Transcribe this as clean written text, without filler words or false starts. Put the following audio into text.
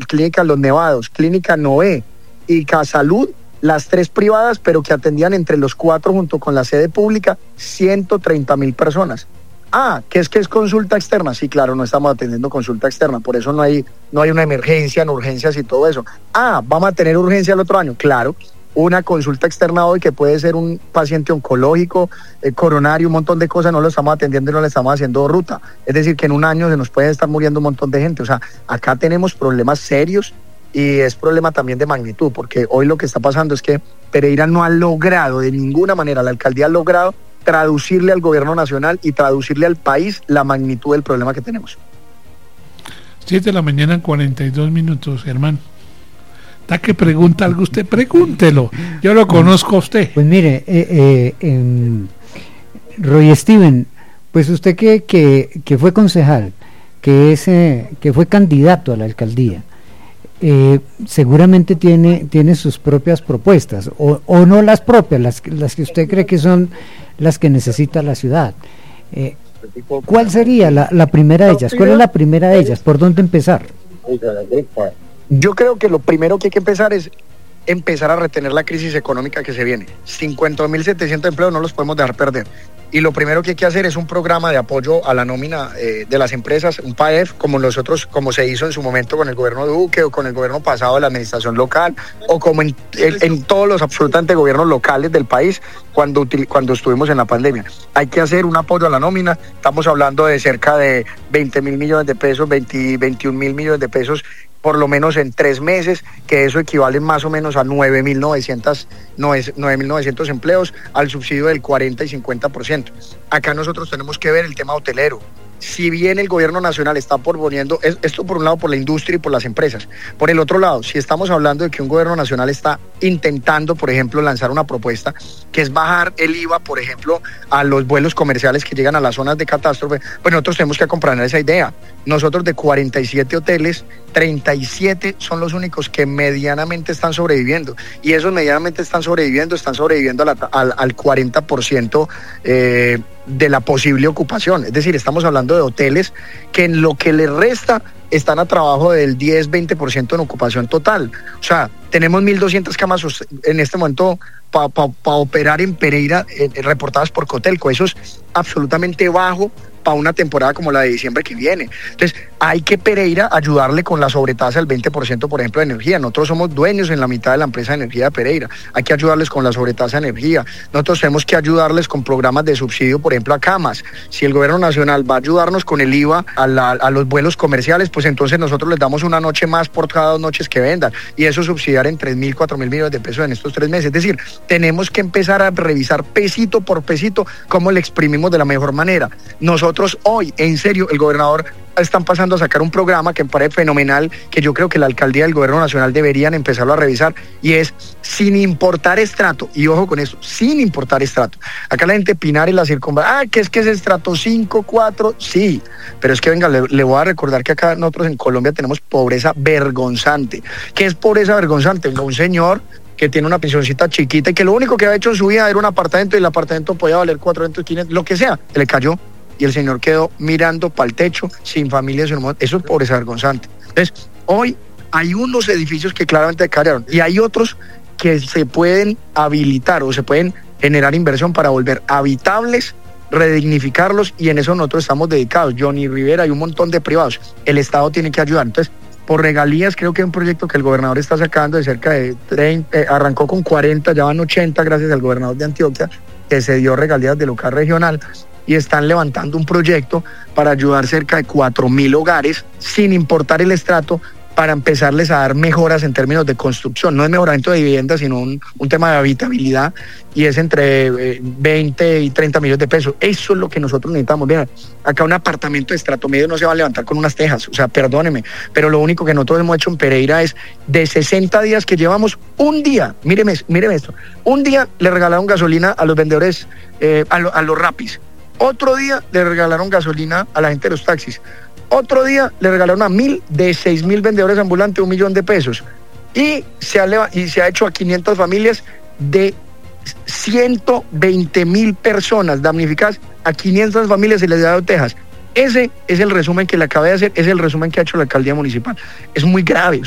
Clínica Los Nevados, Clínica Noé y Casalud, las 3 privadas, pero que atendían entre los 4 junto con la sede pública 130,000 personas. ¿Qué es consulta externa? Sí, claro, no estamos atendiendo consulta externa, por eso no hay una emergencia en urgencias y todo eso. ¿Vamos a tener urgencia el otro año? Claro, una consulta externa hoy que puede ser un paciente oncológico, coronario, un montón de cosas, no lo estamos atendiendo y no le estamos haciendo ruta. Es decir, que en un año se nos puede estar muriendo un montón de gente. O sea, acá tenemos problemas serios y es problema también de magnitud, porque hoy lo que está pasando es que Pereira no ha logrado de ninguna manera, la alcaldía ha logrado traducirle al gobierno nacional y traducirle al país la magnitud del problema que tenemos. 7:42 a.m, Germán. ¿Está que pregunta algo usted? Pregúntelo. Yo lo conozco a usted. Pues mire, Roy Steven, pues usted que fue concejal, que fue candidato a la alcaldía, seguramente tiene sus propias propuestas, o no las propias, las que usted cree que son las que necesita la ciudad. ¿Cuál sería la primera de ellas? ¿Cuál es la primera de ellas? ¿Por dónde empezar? Yo creo que lo primero que hay que empezar es empezar a retener la crisis económica que se viene. 50.700 empleos no los podemos dejar perder. Y lo primero que hay que hacer es un programa de apoyo a la nómina de las empresas, un PAEF, como se hizo en su momento con el gobierno de Duque o con el gobierno pasado de la administración local, o como en todos los absolutamente gobiernos locales del país cuando estuvimos en la pandemia. Hay que hacer un apoyo a la nómina. Estamos hablando de cerca de 20.000 millones de pesos, 21.000 millones de pesos, por lo menos en 3 meses, que eso equivale más o menos a 9.900 empleos, al subsidio del 40 y 50%. Acá nosotros tenemos que ver el tema hotelero. Si bien el gobierno nacional está proponiendo, esto por un lado por la industria y por las empresas, por el otro lado, si estamos hablando de que un gobierno nacional está intentando, por ejemplo, lanzar una propuesta que es bajar el IVA, por ejemplo, a los vuelos comerciales que llegan a las zonas de catástrofe, pues nosotros tenemos que acompañar esa idea. Nosotros de 47 hoteles, 37 son los únicos que medianamente están sobreviviendo, y esos medianamente están sobreviviendo al 40% de la posible ocupación. Es decir, estamos hablando de hoteles que en lo que les resta están a trabajo del 10-20% en ocupación total. O sea, tenemos 1.200 camas en este momento para operar en Pereira, reportadas por Cotelco. Eso es absolutamente bajo para una temporada como la de diciembre que viene. Entonces, hay que Pereira ayudarle con la sobretasa del 20%, por ejemplo, de energía. Nosotros somos dueños en la mitad de la empresa de energía de Pereira. Hay que ayudarles con la sobretasa de energía. Nosotros tenemos que ayudarles con programas de subsidio, por ejemplo, a camas. Si el gobierno nacional va a ayudarnos con el IVA a los vuelos comerciales, pues entonces nosotros les damos una noche más por cada 2 noches que vendan. Y eso subsidiar en 3.000, 4.000 millones de pesos en estos 3 meses. Es decir, tenemos que empezar a revisar pesito por pesito cómo le exprimimos de la mejor manera. Nosotros hoy, en serio, el gobernador están pasando a sacar un programa que me parece fenomenal, que yo creo que la alcaldía y el gobierno nacional deberían empezarlo a revisar, y es sin importar estrato. Y ojo con eso, sin importar estrato. Acá la gente Pinar y la circunvalación, que es estrato 5, 4, sí, pero es que venga, le voy a recordar que acá nosotros en Colombia tenemos pobreza vergonzante. ¿Qué es pobreza vergonzante? Un señor que tiene una pensioncita chiquita y que lo único que había hecho en su vida era un apartamento, y el apartamento podía valer 400, 500, lo que sea, le cayó y el señor quedó mirando para el techo, sin familia, eso es pobreza vergonzante. Entonces, hoy hay unos edificios que claramente cayeron y hay otros que se pueden habilitar o se pueden generar inversión para volver habitables, redignificarlos, y en eso nosotros estamos dedicados. Johnny Rivera y un montón de privados. El Estado tiene que ayudar. Entonces, por regalías, creo que es un proyecto que el gobernador está sacando de cerca de 30, arrancó con 40, ya van 80 gracias al gobernador de Antioquia, que se dio regalías de local regional, y están levantando un proyecto para ayudar cerca de 4.000 hogares, sin importar el estrato, para empezarles a dar mejoras en términos de construcción. No es mejoramiento de vivienda, sino un tema de habitabilidad, y es entre 20 y 30 millones de pesos. Eso es lo que nosotros necesitamos. Vean, acá un apartamento de estrato medio no se va a levantar con unas tejas, o sea, perdóneme, pero lo único que nosotros hemos hecho en Pereira es, de 60 días que llevamos, un día, míreme esto, un día le regalaron gasolina a los vendedores, a los rapis. Otro día le regalaron gasolina a la gente de los taxis. Otro día le regalaron a 6.000 vendedores ambulantes 1 millón de pesos. Y se ha hecho a 500 familias, de 120.000 personas damnificadas. A 500 familias se les ha dado tejas. Ese es el resumen que le acabé de hacer, es el resumen que ha hecho la alcaldía municipal. Es muy grave.